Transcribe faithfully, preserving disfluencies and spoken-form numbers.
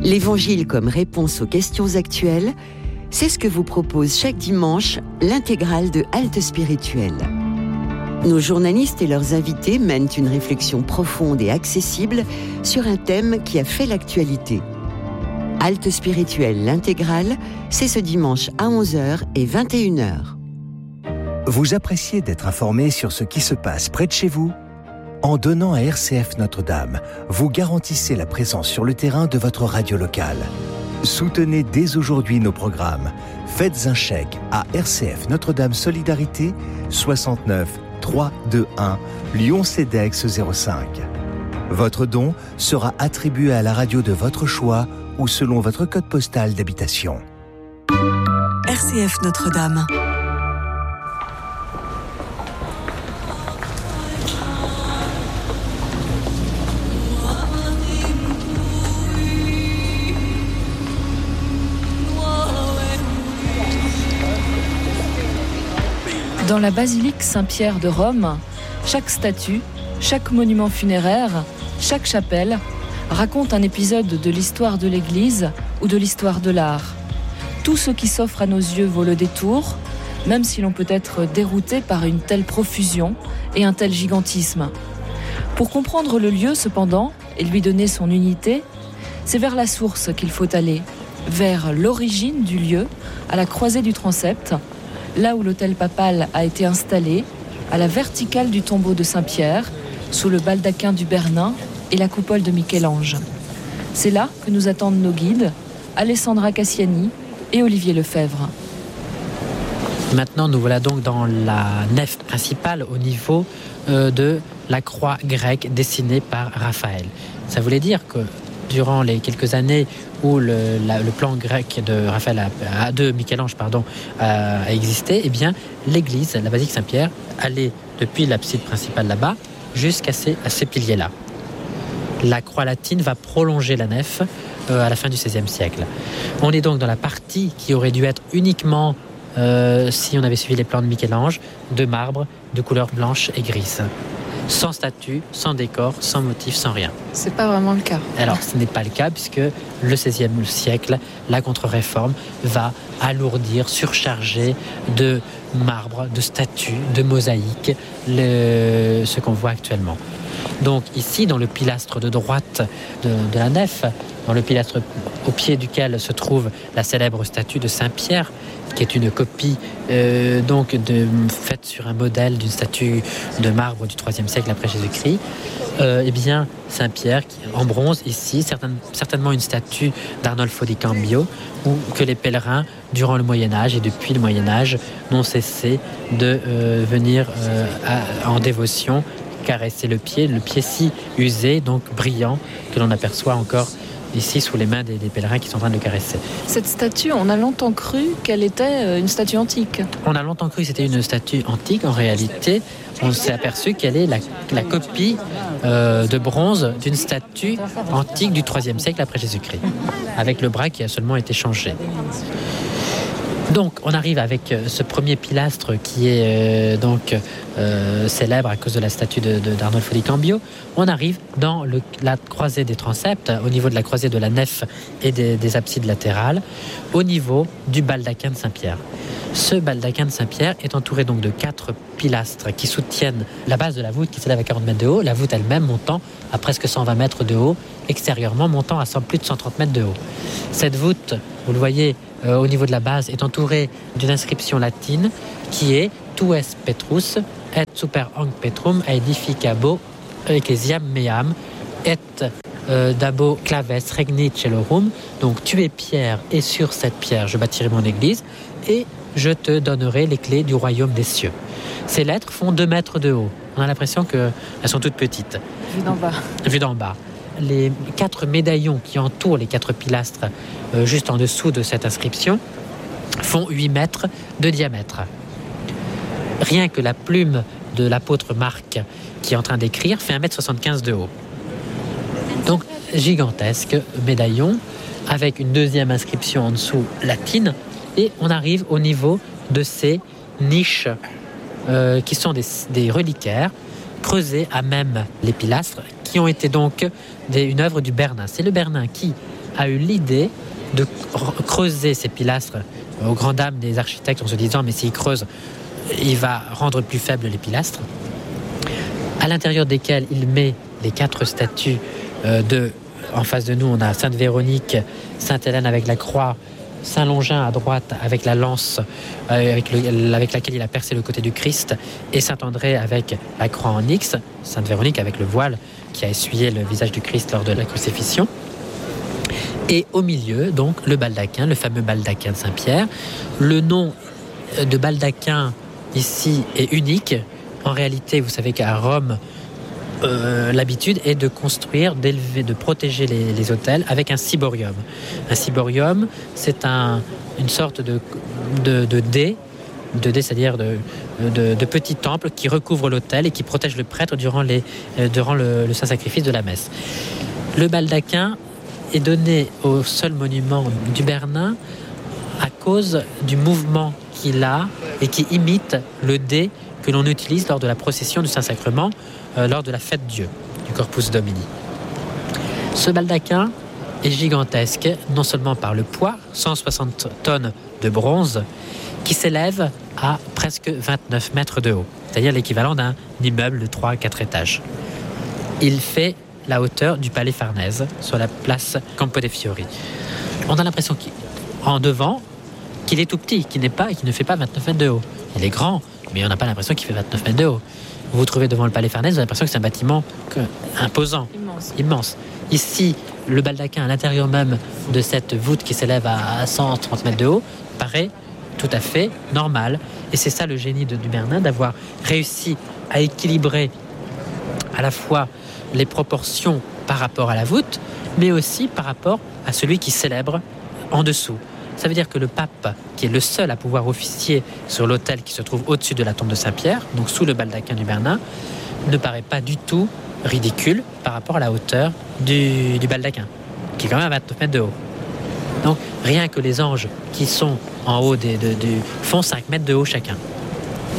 L'Évangile comme réponse aux questions actuelles, c'est ce que vous propose chaque dimanche l'intégrale de Halte Spirituelle. Nos journalistes et leurs invités mènent une réflexion profonde et accessible sur un thème qui a fait l'actualité. Halte Spirituelle, l'intégrale, c'est ce dimanche à onze heures et vingt et une heures. Vous appréciez d'être informé sur ce qui se passe près de chez vous ? En donnant à R C F Notre-Dame, vous garantissez la présence sur le terrain de votre radio locale. Soutenez dès aujourd'hui nos programmes. Faites un chèque à R C F Notre-Dame Solidarité soixante-neuf trois deux un Lyon-Cedex zéro cinq. Votre don sera attribué à la radio de votre choix ou selon votre code postal d'habitation. R C F Notre-Dame. Dans la basilique Saint-Pierre de Rome, chaque statue, chaque monument funéraire, chaque chapelle raconte un épisode de l'histoire de l'Église ou de l'histoire de l'art. Tout ce qui s'offre à nos yeux vaut le détour, même si l'on peut être dérouté par une telle profusion et un tel gigantisme. Pour comprendre le lieu, cependant, et lui donner son unité, c'est vers la source qu'il faut aller, vers l'origine du lieu, à la croisée du transept, là où l'autel papal a été installé, à la verticale du tombeau de Saint-Pierre, sous le baldaquin du Bernin et la coupole de Michel-Ange. C'est là que nous attendent nos guides, Alessandra Cassiani et Olivier Lefebvre. Maintenant, nous voilà donc dans la nef principale au niveau euh, de la croix grecque dessinée par Raphaël. Ça voulait dire que durant les quelques années où le, la, le plan grec de Raphaël a, de Michel-Ange pardon, a, a existé, eh bien, l'église, la basilique Saint-Pierre, allait depuis l'abside principale là-bas jusqu'à ces, à ces piliers-là. La croix latine va prolonger la nef euh, à la fin du seizième siècle. On est donc dans la partie qui aurait dû être uniquement, euh, si on avait suivi les plans de Michel-Ange, de marbre, de couleur blanche et grise. Sans statue, sans décor, sans motif, sans rien. C'est pas vraiment le cas. Alors, ce n'est pas le cas puisque le seizième siècle, la contre-réforme va alourdir, surcharger de marbre, de statues, de mosaïques, le, ce qu'on voit actuellement. Donc ici, dans le pilastre de droite de, de la nef, dans le pilastre au pied duquel se trouve la célèbre statue de Saint-Pierre, qui est une copie euh, donc de, faite sur un modèle d'une statue de marbre du troisième siècle après Jésus-Christ, euh, eh bien Saint-Pierre qui, en bronze ici, certain, certainement une statue d'Arnolfo di Cambio, où que les pèlerins durant le Moyen-Âge et depuis le Moyen-Âge n'ont cessé de euh, venir euh, à, en dévotion caresser le pied, le pied si usé, donc brillant, que l'on aperçoit encore ici sous les mains des, des pèlerins qui sont en train de le caresser. Cette statue, on a longtemps cru qu'elle était une statue antique. On a longtemps cru que c'était une statue antique. En réalité, on s'est aperçu qu'elle est la, la copie euh, de bronze d'une statue antique du troisième siècle après Jésus-Christ, avec le bras qui a seulement été changé. Donc, on arrive avec ce premier pilastre qui est euh, donc euh, célèbre à cause de la statue de, de, d'Arnolfo di Cambio. On arrive dans le, la croisée des transepts, au niveau de la croisée de la nef et des, des absides latérales, au niveau du baldaquin de Saint-Pierre. Ce baldaquin de Saint-Pierre est entouré donc de quatre pilastres qui soutiennent la base de la voûte qui s'élève à quarante mètres de haut, la voûte elle-même montant à presque cent vingt mètres de haut, extérieurement montant à plus de cent trente mètres de haut. Cette voûte, vous le voyez, Euh, au niveau de la base, est entourée d'une inscription latine qui est Tu es Petrus, et super hanc Petrum aedificabo ecclesiam meam, et euh, dabo claves regnit celorum. Donc tu es Pierre, et sur cette pierre je bâtirai mon église, et je te donnerai les clés du royaume des cieux. Ces lettres font deux mètres de haut. On a l'impression qu'elles sont toutes petites. Vues d'en bas. Vues d'en bas. Les quatre médaillons qui entourent les quatre pilastres euh, juste en dessous de cette inscription font huit mètres de diamètre. Rien que la plume de l'apôtre Marc qui est en train d'écrire fait un mètre soixante-quinze de haut. Donc gigantesque médaillon avec une deuxième inscription en dessous latine, et on arrive au niveau de ces niches euh, qui sont des, des reliquaires creusés à même les pilastres, qui ont été donc des, une œuvre du Bernin. C'est le Bernin qui, a eu l'idée de creuser ces pilastres aux grandes dames des architectes en se disant mais s'il creuse, il va rendre plus faibles les pilastres, à l'intérieur desquels il met les quatre statues euh, de... En face de nous, on a Sainte Véronique, Sainte Hélène avec la croix, Saint Longin à droite avec la lance euh, avec, le, avec laquelle il a percé le côté du Christ, et Saint André avec la croix en X, Sainte Véronique avec le voile qui a essuyé le visage du Christ lors de la crucifixion. Et au milieu, donc, le baldaquin, le fameux baldaquin de Saint-Pierre. Le nom de baldaquin ici est unique. En réalité, vous savez qu'à Rome, Euh, l'habitude est de construire, d'élever, de protéger les, les autels avec un ciborium. Un ciborium, c'est un, une sorte de, de, de dais, de dais, c'est-à-dire de, de, de petits temples qui recouvrent l'autel et qui protègent le prêtre durant, les, euh, durant le, le saint sacrifice de la messe. Le baldaquin est donné au seul monument du Bernin à cause du mouvement qu'il a et qui imite le dais que l'on utilise lors de la procession du Saint-Sacrement, euh, lors de la fête Dieu, du Corpus Domini. Ce baldaquin est gigantesque, non seulement par le poids, cent soixante tonnes de bronze, qui s'élève à presque vingt-neuf mètres de haut, c'est-à-dire l'équivalent d'un immeuble de trois à quatre étages. Il fait la hauteur du Palais Farnèse, sur la place Campo dei Fiori. On a l'impression qu'en devant, qu'il est tout petit, qu'il n'est pas, qu'il ne fait pas vingt-neuf mètres de haut. Il est grand, mais on n'a pas l'impression qu'il fait vingt-neuf mètres de haut. Vous vous trouvez devant le Palais Farnèse, vous avez l'impression que c'est un bâtiment que, imposant, immense. immense. Ici, le baldaquin à l'intérieur même de cette voûte qui s'élève à cent trente mètres de haut paraît tout à fait normal. Et c'est ça le génie de, du Bernin, d'avoir réussi à équilibrer à la fois les proportions par rapport à la voûte, mais aussi par rapport à celui qui célèbre en dessous. Ça veut dire que le pape, qui est le seul à pouvoir officier sur l'autel qui se trouve au-dessus de la tombe de Saint-Pierre, donc sous le baldaquin du Bernin, ne paraît pas du tout ridicule par rapport à la hauteur du, du baldaquin, qui est quand même à vingt-neuf mètres de haut. Donc rien que les anges qui sont en haut des, de, de, font cinq mètres de haut chacun.